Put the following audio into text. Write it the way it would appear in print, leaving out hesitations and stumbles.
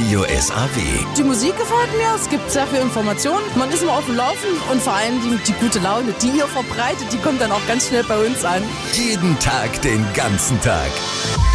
Radio SAW. Die Musik gefällt mir, es gibt sehr viel Information, man ist immer auf dem Laufen und vor allem die gute Laune, die ihr verbreitet, die kommt dann auch ganz schnell bei uns an. Jeden Tag, den ganzen Tag.